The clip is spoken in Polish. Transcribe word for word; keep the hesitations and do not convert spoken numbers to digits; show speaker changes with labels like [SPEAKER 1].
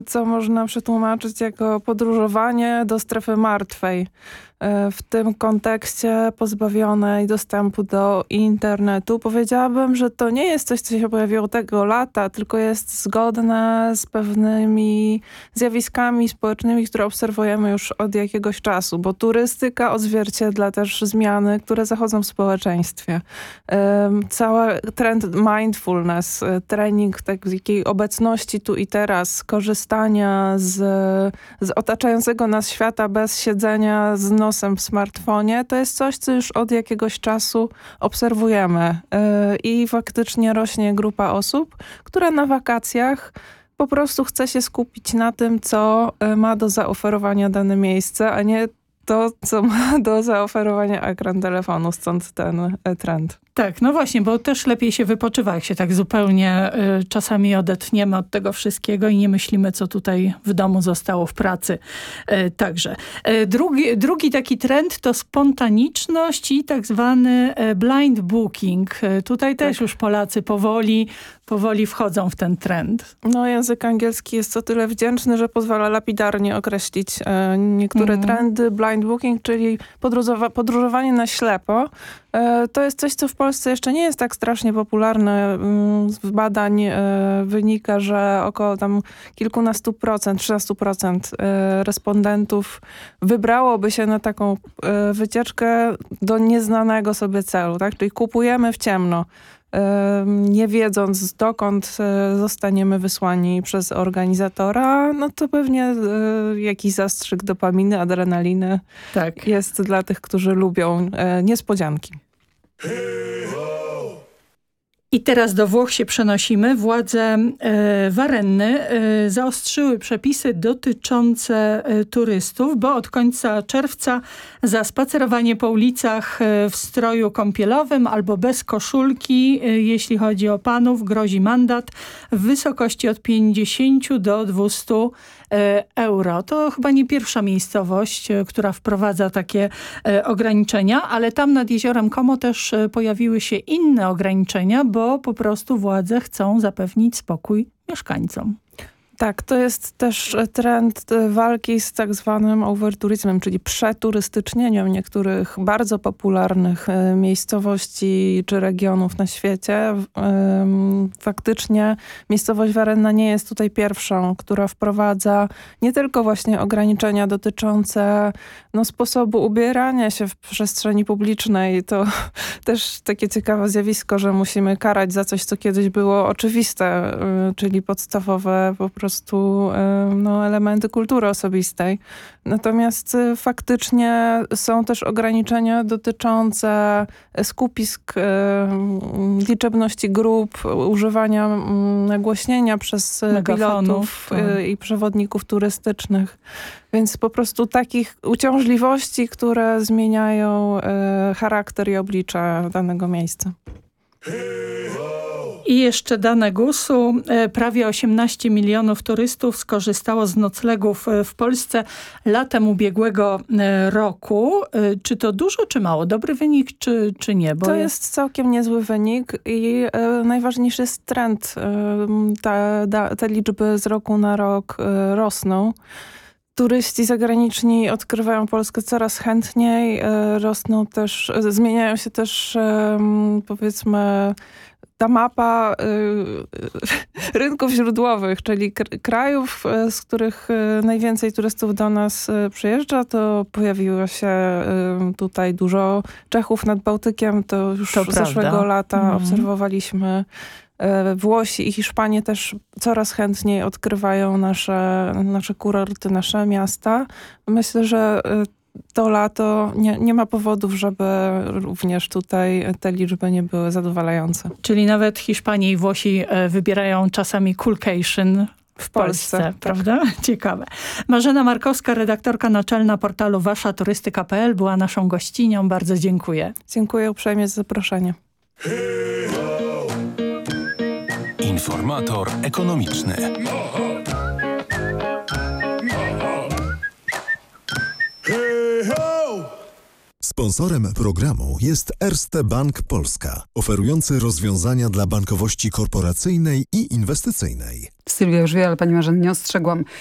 [SPEAKER 1] co można przetłumaczyć jako podróżowanie do strefy martwej. W tym kontekście pozbawionej dostępu do internetu powiedziałabym, że to nie jest coś, co się pojawiło tego lata, tylko jest zgodne z pewnymi zjawiskami społecznymi, które obserwujemy już od jakiegoś czasu, bo turystyka odzwierciedla też zmiany, które zachodzą w społeczeństwie. Cały trend mindfulness, trening takiej obecności tu i teraz, korzystania z, z otaczającego nas świata bez siedzenia z nosem w smartfonie, to jest coś, co już od jakiegoś czasu obserwujemy. Yy, I faktycznie rośnie grupa osób, która na wakacjach po prostu chce się skupić na tym, co ma do zaoferowania dane miejsce, a nie to, co ma do zaoferowania ekran telefonu, stąd ten trend.
[SPEAKER 2] Tak, no właśnie, bo też lepiej się wypoczywa, jak się tak zupełnie y, czasami odetniemy od tego wszystkiego i nie myślimy, co tutaj w domu zostało w pracy. Y, także. Y, drugi, drugi taki trend to spontaniczność i tak zwany y, blind booking. Y, tutaj też
[SPEAKER 1] tak.
[SPEAKER 2] już Polacy powoli, powoli wchodzą w ten trend.
[SPEAKER 1] No, język angielski jest o tyle wdzięczny, że pozwala lapidarnie określić e, niektóre mm. trendy. Blind booking, czyli podróżowa- podróżowanie na ślepo. E, to jest coś, co w Polsce jeszcze nie jest tak strasznie popularne. Z badań e, wynika, że około tam kilkunastu procent, trzynastu procent e, respondentów wybrałoby się na taką e, wycieczkę do nieznanego sobie celu, tak? Czyli kupujemy w ciemno, nie wiedząc dokąd zostaniemy wysłani przez organizatora, no to pewnie jakiś zastrzyk dopaminy, adrenaliny tak. jest dla tych, którzy lubią niespodzianki.
[SPEAKER 2] I teraz do Włoch się przenosimy. Władze e, Warenny e, zaostrzyły przepisy dotyczące e, turystów, bo od końca czerwca za spacerowanie po ulicach e, w stroju kąpielowym albo bez koszulki, e, jeśli chodzi o panów, grozi mandat w wysokości od pięćdziesięciu do dwustu euro. To chyba nie pierwsza miejscowość, która wprowadza takie e, ograniczenia, ale tam nad jeziorem Como też e, pojawiły się inne ograniczenia, bo po prostu władze chcą zapewnić spokój mieszkańcom.
[SPEAKER 1] Tak, to jest też trend walki z tak zwanym overturyzmem, czyli przeturystycznieniem niektórych bardzo popularnych miejscowości czy regionów na świecie. Faktycznie miejscowość Warenna nie jest tutaj pierwszą, która wprowadza nie tylko właśnie ograniczenia dotyczące no, sposobu ubierania się w przestrzeni publicznej. To też takie ciekawe zjawisko, że musimy karać za coś, co kiedyś było oczywiste, czyli podstawowe po prostu no, elementy kultury osobistej. Natomiast faktycznie są też ograniczenia dotyczące skupisk, liczebności grup, używania nagłośnienia przez megafonów, pilotów tak. i przewodników turystycznych. Więc po prostu takich uciążliwości, które zmieniają charakter i oblicze danego miejsca.
[SPEAKER 2] I jeszcze dane gusu. Prawie osiemnaście milionów turystów skorzystało z noclegów w Polsce latem ubiegłego roku. Czy to dużo, czy mało? Dobry wynik, czy, czy nie?
[SPEAKER 1] Bo to jest całkiem niezły wynik i e, najważniejszy jest trend. E, ta, da, te liczby z roku na rok e, rosną. Turyści zagraniczni odkrywają Polskę coraz chętniej. E, rosną też, e, zmieniają się też e, powiedzmy ta mapa y, rynków źródłowych, czyli krajów, z których najwięcej turystów do nas przyjeżdża, to pojawiło się y, tutaj dużo Czechów nad Bałtykiem, to już to zeszłego prawda. lata mm. obserwowaliśmy. Y, Włosi i Hiszpanie też coraz chętniej odkrywają nasze, nasze kurorty, nasze miasta. Myślę, że y, to lato nie, nie ma powodów, żeby również tutaj te liczby nie były zadowalające.
[SPEAKER 2] Czyli nawet Hiszpanie i Włosi wybierają czasami coolcation w Polsce, Polsce prawda? Tak. Ciekawe. Marzena Markowska, redaktorka naczelna portalu wasza turystyka kropka p l była naszą gościnią. Bardzo dziękuję.
[SPEAKER 1] Dziękuję uprzejmie za zaproszenie.
[SPEAKER 3] Informator ekonomiczny. Sponsor Sponsorem programu jest Erste Bank Polska, oferujący rozwiązania dla bankowości korporacyjnej i inwestycyjnej.
[SPEAKER 4] Sylwia już wie, ale pani Marzena, nie ostrzegłam.